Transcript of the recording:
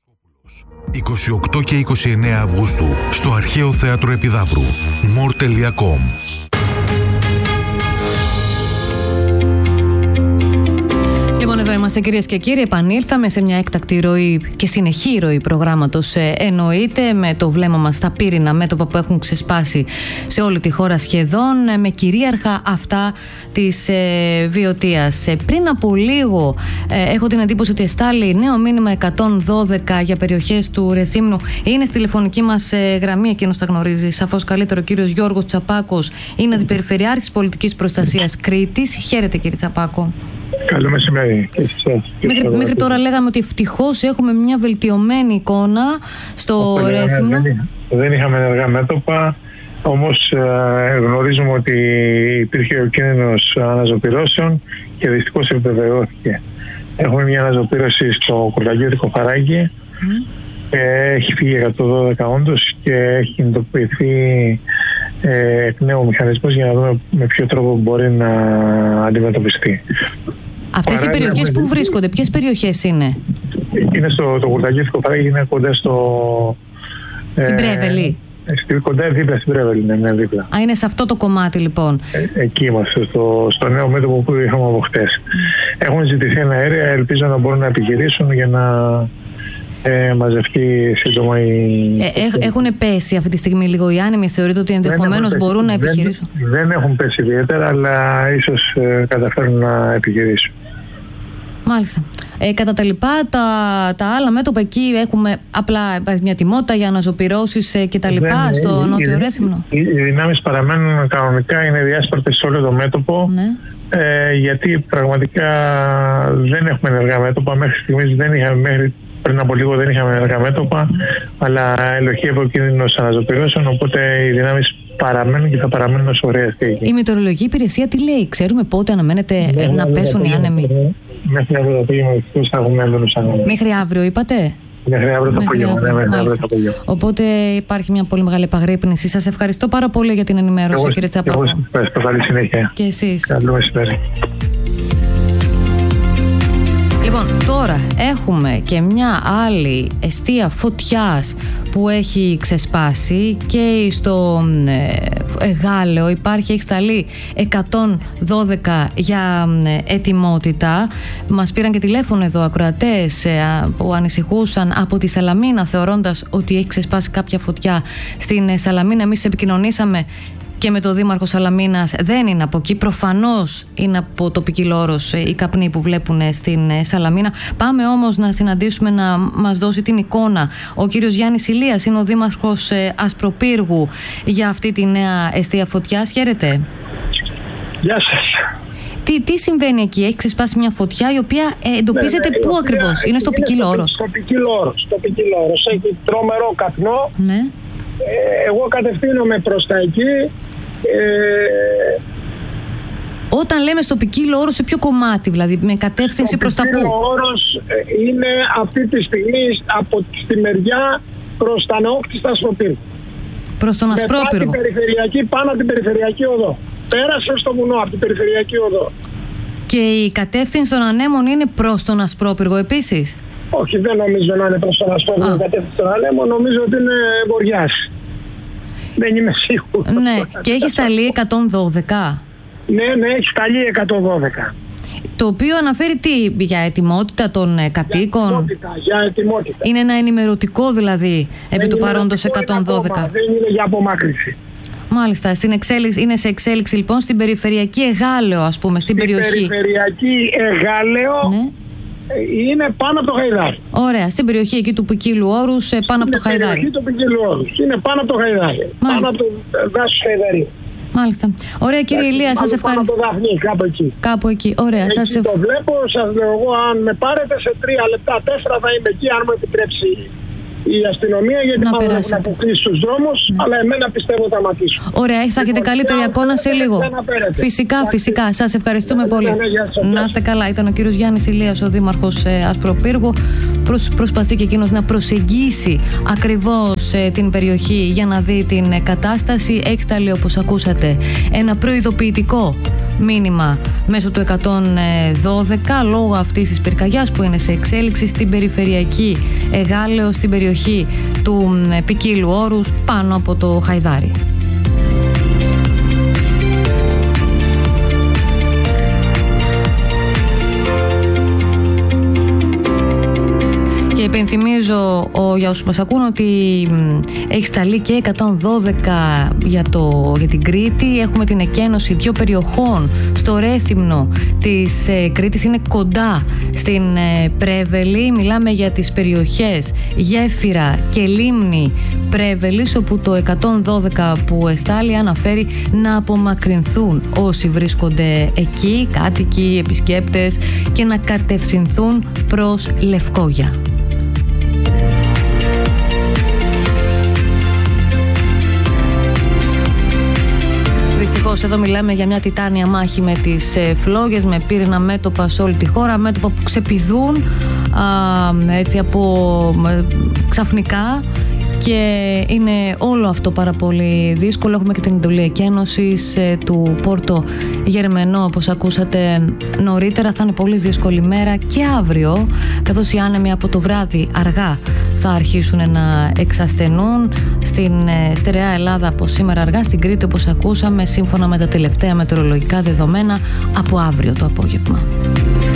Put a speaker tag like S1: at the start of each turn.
S1: 28 και 29 Αυγούστου στο Αρχαίο Θέατρο Επιδαύρου. more.com.
S2: Λοιπόν, εδώ είμαστε κυρίες και κύριοι. Επανήλθαμε σε μια έκτακτη ροή και συνεχή ροή προγράμματος, εννοείται, με το βλέμμα μας στα πύρινα μέτωπα που έχουν ξεσπάσει σε όλη τη χώρα σχεδόν, με κυρίαρχα αυτά της Βιωτίας. Πριν από λίγο έχω την εντύπωση ότι εστάλει νέο μήνυμα 112 για περιοχές του Ρεθύμνου. Είναι στη τηλεφωνική μας γραμμή, εκείνος τα γνωρίζει σαφώς καλύτερο, ο κύριος Γιώργος Τσαπάκος, είναι αντιπεριφερειάρχης πολιτικής προστασίας Κρήτης. Χαίρετε, κύριε Τσαπάκο.
S3: Καλό μεσημέρι.
S2: Μέχρι τώρα λέγαμε ότι ευτυχώς έχουμε μια βελτιωμένη εικόνα στο Ρέθυμνο.
S3: Δεν είχαμε ενεργά μέτωπα, όμως γνωρίζουμε ότι υπήρχε ο κίνδυνος αναζωπυρώσεων και δυστυχώς επιβεβαιώθηκε. Έχουμε μια αναζωπήρωση στο Κουρταγιώτικο Φαράγγι. Έχει φύγει 112 όντως και έχει κινητοποιηθεί εκ νέου μηχανισμός για να δούμε με ποιο τρόπο μπορεί να αντιμετωπιστεί.
S2: Αυτές οι περιοχές που βρίσκονται, ποιες περιοχές είναι?
S3: Είναι το Κουρταγιώτικο Φαράγγι, είναι κοντά
S2: στην Πρέβελη.
S3: Κοντά δίπλα στην Πρέβελη, ναι, δίπλα.
S2: Α, είναι σε αυτό το κομμάτι λοιπόν.
S3: Εκεί είμαστε, στο νέο μέτωπο που είχαμε από χτες. Έχουν ζητηθεί ένα αέρια, ελπίζω να μπορούν να επιχειρήσουν για να μαζευτεί σύντομα
S2: Έχουν πέσει αυτή τη στιγμή λίγο οι άνεμοι, θεωρείτε ότι ενδεχομένως μπορούν να επιχειρήσουν?
S3: Δεν έχουν πέσει ιδιαίτερα, αλλά ίσως καταφέρουν να επιχειρήσουν.
S2: Μάλιστα. Κατά τα λοιπά, τα άλλα μέτωπα εκεί έχουμε απλά μια τιμότητα για αναζωπυρώσεις και τα λοιπά στο Νότιο Ρέθυμνο.
S3: Οι δυνάμεις παραμένουν κανονικά, είναι διάσπαρτες σε όλο το μέτωπο, ναι. Γιατί πραγματικά δεν έχουμε ενεργά μέτωπα. Μέχρι στιγμής πριν από λίγο δεν είχαμε ενεργά μέτωπα, αλλά ελοχεύει ο κίνδυνος αναζωπυρώσεων, οπότε οι δυνάμεις παραμένουν και θα παραμένουν όσο χρειαστεί.
S2: Η μετεωρολογική υπηρεσία τι λέει? Ξέρουμε πότε αναμένεται να πέσουν οι άνεμοι?
S3: Μέχρι αύριο το απόγευμα θα έχουμε έντονους άνεμους.
S2: Μέχρι αύριο είπατε?
S3: Μέχρι αύριο το απόγευμα.
S2: Οπότε υπάρχει μια πολύ μεγάλη επαγρύπνηση. Σας ευχαριστώ πάρα πολύ για την ενημέρωση, κύριε Τσαπάκο.
S3: Ευχαριστώ, καλή συνέχεια.
S2: Και εσείς.
S3: Καλό μεσημέρι.
S2: Λοιπόν, τώρα έχουμε και μια άλλη εστία φωτιάς που έχει ξεσπάσει και στο Εγάλεο έχει σταλεί 112 για ετοιμότητα. Μας πήραν και τηλέφωνο εδώ ακροατές που ανησυχούσαν από τη Σαλαμίνα, θεωρώντας ότι έχει ξεσπάσει κάποια φωτιά στην Σαλαμίνα. Εμείς επικοινωνήσαμε και με το Δήμαρχο Σαλαμίνας, δεν είναι από εκεί. Προφανώς είναι από το Ποικιλόρος οι καπνοί που βλέπουν στην Σαλαμίνα. Πάμε όμως να συναντήσουμε, να μας δώσει την εικόνα ο κύριος Γιάννης Ηλίας, είναι ο Δήμαρχος Ασπροπύργου, για αυτή τη νέα εστία φωτιάς. Χαίρετε.
S3: Γεια σας.
S2: Τι συμβαίνει εκεί? Έχει ξεσπάσει μια φωτιά η οποία εντοπίζεται πού ακριβώς? Είναι στο Ποικιλόρος.
S4: Στο Ποικιλόρος. Έχει τρομερό καπνό.
S2: Ναι.
S4: Εγώ κατευθύνομαι προς τα εκεί.
S2: Όταν λέμε στο Ποικίλο-Όρος, σε ποιο κομμάτι, δηλαδή, με κατεύθυνση προς τα πού?
S4: Ο Ποικίλο-Όρος είναι αυτή τη στιγμή από τη μεριά προς τα Νεόκτιστα Ασπροπύργου.
S2: Προς τον Ασπρόπυργο.
S4: Πάνω από την περιφερειακή οδό. Πέρασε στο βουνό από την περιφερειακή οδό.
S2: Και η κατεύθυνση των ανέμων είναι προς τον Ασπρόπυργο επίσης?
S4: Όχι, δεν νομίζω να είναι προς τον Ασπρόπυργο η κατεύθυνση των ανέμων. Νομίζω ότι είναι Βοριάς. Δεν είμαι σίγουρος.
S2: Ναι, και έχει σταλεί 112.
S4: Ναι, έχει σταλεί 112.
S2: Το οποίο αναφέρει τι, για ετοιμότητα των κατοίκων?
S4: Για ετοιμότητα.
S2: Είναι ένα ενημερωτικό δηλαδή, επί του παρόντος 112.
S4: Δεν είναι για απομάκρυνση.
S2: Μάλιστα, είναι σε εξέλιξη λοιπόν στην περιφερειακή Εγάλεο, ας πούμε, στην περιοχή.
S4: Στην περιφερειακή Εγάλεο, ναι. Είναι πάνω από το Χαϊδάρι.
S2: Ωραία, στην περιοχή εκεί του Ποικίλου-Όρους, πάνω από το Χαϊδάρι.
S4: Στην περιοχή του Ποικίλου-Όρους, είναι πάνω από το Χαϊδάρι. Πάνω από το δάσος Χαϊδαρίου.
S2: Μάλιστα. Ωραία, κύριε Ηλία, σας ευχαριστώ.
S4: Πάνω από το Δαφνί, κάπου εκεί.
S2: Κάπου εκεί, ωραία.
S4: Εκεί το βλέπω, σας λέω εγώ, αν με πάρετε σε 3 λεπτά, 4 θα είμαι εκεί, αν μου επιτρέψει η αστυνομία, γιατί μάλλον έχουν αποκλείσει τους δρόμους, αλλά εμένα πιστεύω θα ματήσουν.
S2: Ωραία, θα έχετε καλύτερη εικόνα σε λίγο. Φυσικά. Σας ευχαριστούμε πολύ. Να είστε καλά. Ήταν ο κύριος Γιάννης Ηλίας, ο Δήμαρχος Ασπροπύργου. Προσπαθεί και εκείνος να προσεγγίσει ακριβώς την περιοχή για να δει την κατάσταση. Έχει σταλεί, όπως ακούσατε, ένα προειδοποιητικό μήνυμα μέσω του 112 λόγω αυτής της πυρκαγιάς που είναι σε εξέλιξη στην περιφερειακή Εγάλεο, στην περιοχή του Ποικίλου Όρους πάνω από το Χαϊδάρι. Και υπενθυμίζω για όσους μας ακούν ότι έχει σταλεί και 112 για την Κρήτη. Έχουμε την εκένωση 2 περιοχών στο Ρέθυμνο της Κρήτης. Είναι κοντά στην Πρέβελη. Μιλάμε για τις περιοχές Γέφυρα και Λίμνη Πρέβελης, όπου το 112 που εστάλει αναφέρει να απομακρυνθούν όσοι βρίσκονται εκεί, κάτοικοι, επισκέπτες, και να κατευθυνθούν προς Λευκόγια. Δυστυχώς εδώ μιλάμε για μια τιτάνια μάχη με τις φλόγες, με πύρινα μέτωπα σε όλη τη χώρα, μέτωπα που ξεπηδούν έτσι ξαφνικά, και είναι όλο αυτό πάρα πολύ δύσκολο. Έχουμε και την εντολή εκένωσης του Πόρτο Γερμενό, όπως ακούσατε νωρίτερα. Θα είναι πολύ δύσκολη μέρα και αύριο, καθώς οι άνεμοι από το βράδυ αργά θα αρχίσουν να εξασθενούν στην στερεά Ελλάδα από σήμερα αργά, στην Κρήτη όπως ακούσαμε, σύμφωνα με τα τελευταία μετεωρολογικά δεδομένα, από αύριο το απόγευμα.